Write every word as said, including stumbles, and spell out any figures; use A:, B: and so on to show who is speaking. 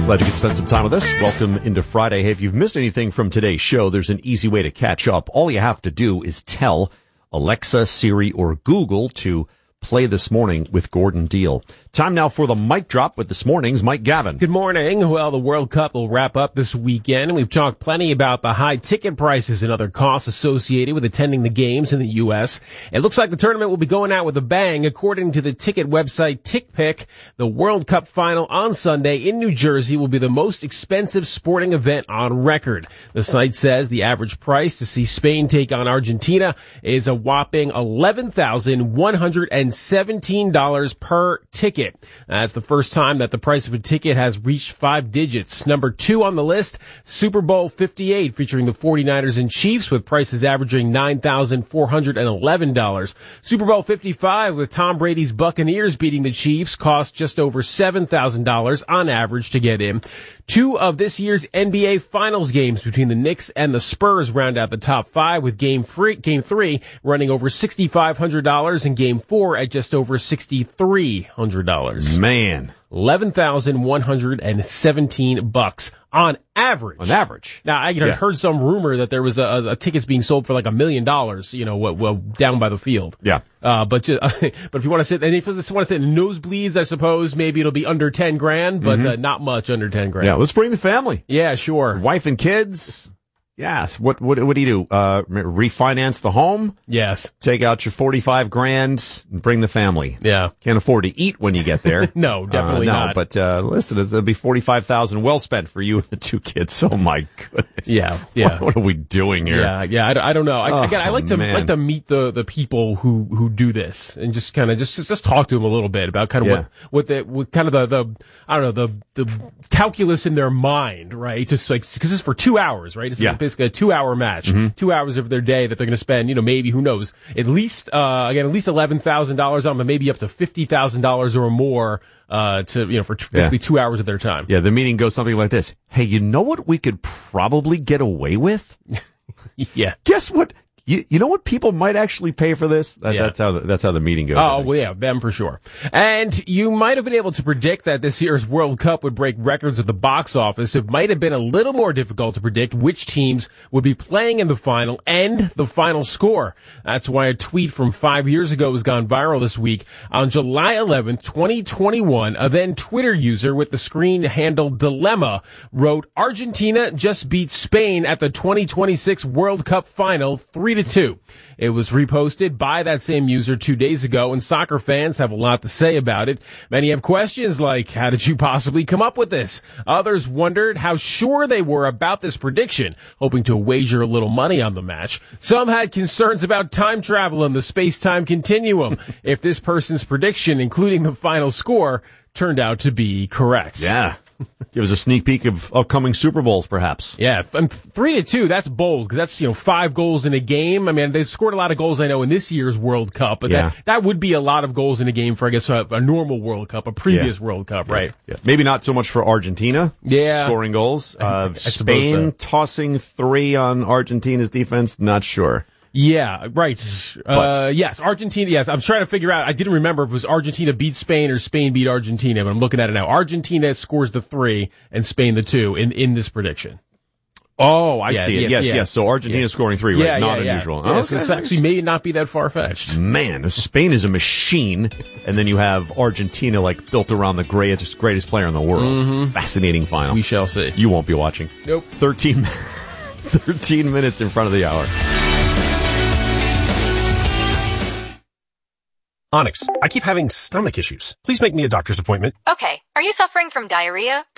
A: Glad you could spend some time with us. Welcome into Friday. Hey, if you've missed anything from today's show, there's an easy way to catch up. All you have to do is tell Alexa, Siri, or Google to play This Morning with Gordon Deal. Time now for the mic drop with this morning's Mike Gavin.
B: Good morning. Well, the World Cup will wrap up this weekend, and we've talked plenty about the high ticket prices and other costs associated with attending the games in the U S. It looks like the tournament will be going out with a bang. According to the ticket website TickPick, the World Cup final on Sunday in New Jersey will be the most expensive sporting event on record. The site says the average price to see Spain take on Argentina is a whopping eleven thousand one hundred seventeen dollars per ticket. That's the first time that the price of a ticket has reached five digits. Number two on the list, Super Bowl fifty-eight, featuring the forty-niners and Chiefs, with prices averaging nine thousand four hundred eleven dollars. Super Bowl fifty-five, with Tom Brady's Buccaneers beating the Chiefs, cost just over seven thousand dollars on average to get in. Two of this year's N B A Finals games between the Knicks and the Spurs round out the top five, with game free, game three running over six thousand five hundred dollars and game four at just over six thousand three hundred dollars.
A: Man.
B: eleven thousand one hundred seventeen bucks on average.
A: On average.
B: Now, I you know,
A: Yeah.
B: heard some rumor that there was a, a, a tickets being sold for like a million dollars, you know, well, well, down by the field.
A: Yeah.
B: Uh, but just, but if you want to sit, and if you just want to sit in nosebleeds, I suppose maybe it'll be under ten grand, but
A: Mm-hmm.
B: uh, not much under ten grand.
A: Yeah, let's bring the family.
B: Yeah, sure.
A: Wife and kids. Yes. What, what, what do you do? Uh, refinance the home?
B: Yes.
A: Take out your forty-five grand and bring the family.
B: Yeah.
A: Can't afford to eat when you get there.
B: No, definitely
A: uh, no,
B: not.
A: But, uh, listen, it'll be forty-five thousand well spent for you and the two kids. Oh my goodness.
B: Yeah, yeah.
A: What, what are we doing here?
B: Yeah, yeah, I, don't- I don't know. I,
A: Oh,
B: again, I like to
A: man.
B: like to meet the, the people who, who do this and just kind of just, just just talk to them a little bit about kind of
A: Yeah.
B: what what the what kind of the, the I don't know the the calculus in their mind, right? Just like because it's for two hours, right? It's
A: Yeah.
B: like basically a two hour match,
A: Mm-hmm.
B: two hours of their day that they're going to spend. You know, maybe who knows? At least uh again, at least eleven thousand dollars on them, maybe up to fifty thousand dollars or more uh to you know for t-
A: Yeah.
B: basically two hours of their time.
A: Yeah, the meeting goes something like this. Hey, you know what we could probably get away with?
B: Yeah.
A: Guess what? You, you know what people might actually pay for this? That,
B: Yeah.
A: That's how the, that's how the meeting goes. I
B: Oh,
A: think.
B: well, yeah, them for sure. And you might have been able to predict that this year's World Cup would break records at the box office. It might have been a little more difficult to predict which teams would be playing in the final and the final score. That's why a tweet from five years ago has gone viral this week. On July eleventh, twenty twenty-one, a then Twitter user with the screen handle Dilemma wrote, Argentina just beat Spain at the twenty twenty-six World Cup final three to two. It was reposted by that same user two days ago, and soccer fans have a lot to say about it. Many have questions like, how did you possibly come up with this? Others wondered how sure they were about this prediction, hoping to wager a little money on the match. Some had concerns about time travel and the space-time continuum if this person's prediction, including the final score, turned out to be correct.
A: Yeah. Give us a sneak peek of upcoming Super Bowls, perhaps.
B: Yeah, and three to two, that's bold, because that's, you know, five goals in a game. I mean, they've scored a lot of goals, I know, in this year's World Cup, but
A: Yeah.
B: that, that would be a lot of goals in a game for, I guess, a, a normal World Cup, a previous
A: Yeah.
B: World Cup, right?
A: Yeah. Maybe not so much for Argentina.
B: Yeah.
A: Scoring goals. Uh,
B: I suppose
A: Spain
B: so.
A: tossing three on Argentina's defense. Not sure.
B: Yeah, right. Uh, yes, Argentina, yes. I'm trying to figure out, I didn't remember if it was Argentina beat Spain or Spain beat Argentina, but I'm looking at it now. Argentina scores the three and Spain the two in, in this prediction.
A: Oh, I
B: Yeah,
A: see it.
B: yeah,
A: yes,
B: yeah.
A: yes. So Argentina
B: Yeah.
A: scoring three, right?
B: Yeah,
A: Not
B: yeah, yeah.
A: unusual.
B: Yeah,
A: Oh,
B: so
A: okay,
B: this actually
A: nice.
B: may not be that far-fetched.
A: Man, Spain is a machine, and then you have Argentina like built around the greatest greatest player in the world. Fascinating final.
B: We shall see.
A: You won't be watching.
B: Nope.
A: Thirteen, thirteen minutes in front of the hour.
C: Onyx, I keep having stomach issues. Please make me a doctor's appointment.
D: Okay, are you suffering from diarrhea?